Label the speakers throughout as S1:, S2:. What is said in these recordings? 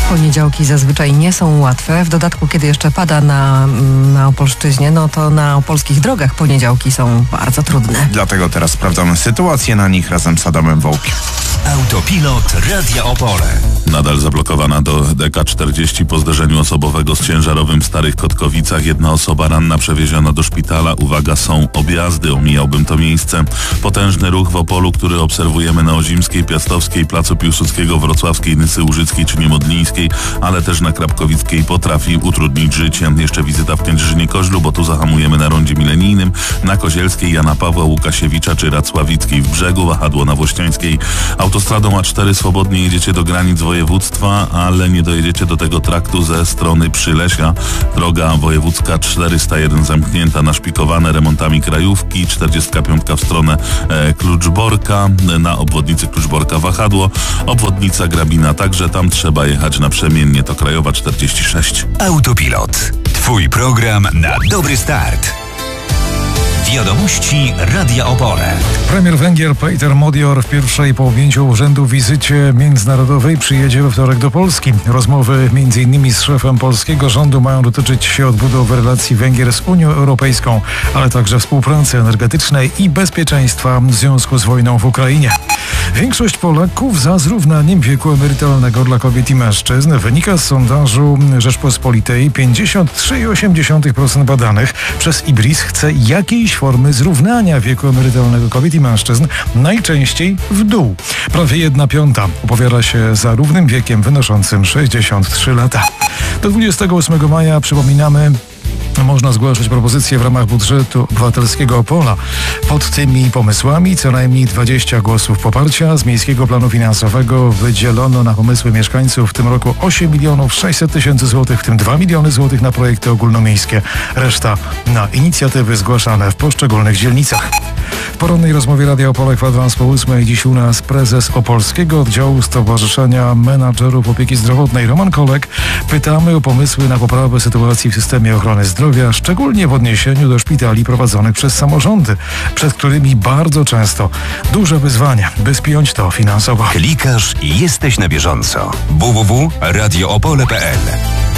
S1: Poniedziałki zazwyczaj nie są łatwe. W dodatku, kiedy jeszcze pada na Opolszczyźnie, no to na opolskich drogach poniedziałki są bardzo trudne.
S2: Dlatego teraz sprawdzamy sytuację na nich razem z Adamem Wołkiem.
S3: Autopilot Radia Opole.
S4: Nadal zablokowana do DK40 po zderzeniu osobowego z ciężarowym w Starych Kotkowicach. Jedna osoba ranna przewieziona do szpitala. Uwaga, są objazdy. Omijałbym to miejsce. Potężny ruch w Opolu, który obserwujemy na Ozimskiej, Piastowskiej, Placu Piłsudskiego, Wrocławskiej, Nysy Łużyckiej czy Niemodlińskiej, ale też na Krapkowickiej potrafi utrudnić życie. Jeszcze wizyta w Kędzierzynie-Koźlu, bo tu zahamujemy na rondzie milenijnym. Na Kozielskiej, Jana Pawła Łukasiewicza czy Racławickiej w Brzegu, wahadło na Włościańskiej. Autostradą A4 swobodnie jedziecie do granic województwa, ale nie dojedziecie do tego traktu ze strony Przylesia. Droga wojewódzka 401 zamknięta, naszpikowane remontami krajówki, 45 w stronę Kluczborka, na obwodnicy Kluczborka wahadło, obwodnica Grabina, także tam trzeba jechać naprzemiennie, to krajowa 46.
S3: Autopilot. Twój program na dobry start. Wiadomości Radia Opole.
S5: Premier Węgier Peter Modior w pierwszej po objęciu urzędu wizycie międzynarodowej przyjedzie we wtorek do Polski. Rozmowy m.in. z szefem polskiego rządu mają dotyczyć się odbudowy relacji Węgier z Unią Europejską, ale także współpracy energetycznej i bezpieczeństwa w związku z wojną w Ukrainie. Większość Polaków za zrównaniem wieku emerytalnego dla kobiet i mężczyzn wynika z sondażu Rzeczpospolitej. 53,8% badanych przez IBRIS chce jakiejś formy zrównania wieku emerytalnego kobiet i mężczyzn, najczęściej w dół. Prawie 1/5 opowiada się za równym wiekiem wynoszącym 63 lata. Do 28 maja, przypominamy, można zgłaszać propozycje w ramach budżetu obywatelskiego Opola. Pod tymi pomysłami co najmniej 20 głosów poparcia. Z Miejskiego Planu Finansowego wydzielono na pomysły mieszkańców w tym roku 8 600 000 złotych, w tym 2 miliony złotych na projekty ogólnomiejskie. Reszta na inicjatywy zgłaszane w poszczególnych dzielnicach. W porannej rozmowie Radia Opole kwadrans po 8 dziś u nas prezes Opolskiego Oddziału Stowarzyszenia Menadżerów Opieki Zdrowotnej Roman Kolek. Pytamy o pomysły na poprawę sytuacji w systemie ochrony zdrowia, szczególnie w odniesieniu do szpitali prowadzonych przez samorządy, przed którymi bardzo często duże wyzwania, by spiąć to finansowo.
S3: Klikasz i jesteś na bieżąco. www.radioopole.pl.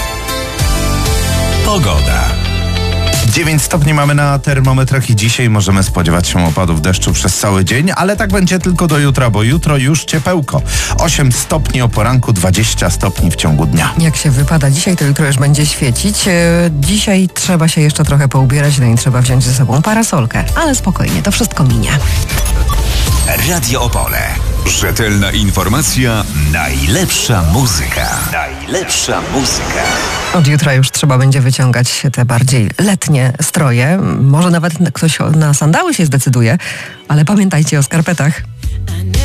S3: Pogoda.
S2: 9 stopni mamy na termometrach i dzisiaj możemy spodziewać się opadów deszczu przez cały dzień, ale tak będzie tylko do jutra, bo jutro już ciepełko. 8 stopni o poranku, 20 stopni w ciągu dnia.
S1: Jak się wypada dzisiaj, to jutro już będzie świecić. Dzisiaj trzeba się jeszcze trochę poubierać, no i trzeba wziąć ze sobą parasolkę. Ale spokojnie, to wszystko minie.
S3: Radio Opole. Rzetelna informacja, najlepsza muzyka. Najlepsza muzyka.
S1: Od jutra już trzeba będzie wyciągać te bardziej letnie stroje. Może nawet ktoś na sandały się zdecyduje, ale pamiętajcie o skarpetach.